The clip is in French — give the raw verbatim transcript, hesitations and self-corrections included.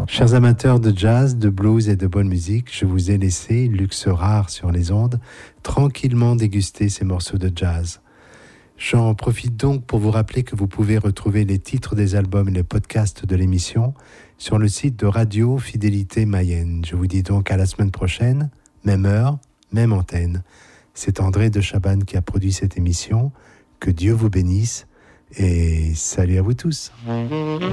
Chers amateurs de jazz, de blues et de bonne musique, je vous ai laissé, luxe rare sur les ondes, tranquillement déguster ces morceaux de jazz. J'en profite donc pour vous rappeler que vous pouvez retrouver les titres des albums et les podcasts de l'émission sur le site de Radio Fidélité Mayenne. Je vous dis donc à la semaine prochaine, même heure, même antenne. C'est André de Chabannes qui a produit cette émission. Que Dieu vous bénisse et salut à vous tous.